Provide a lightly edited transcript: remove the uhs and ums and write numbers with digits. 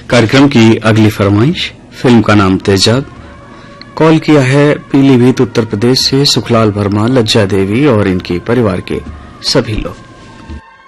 कार्यक्रम की अगली फरमाइश, फिल्म का नाम तेजाब। कॉल किया है पीलीभीत उत्तर प्रदेश से सुखलाल वर्मा, लज्जा देवी और इनके परिवार के सभी लोग।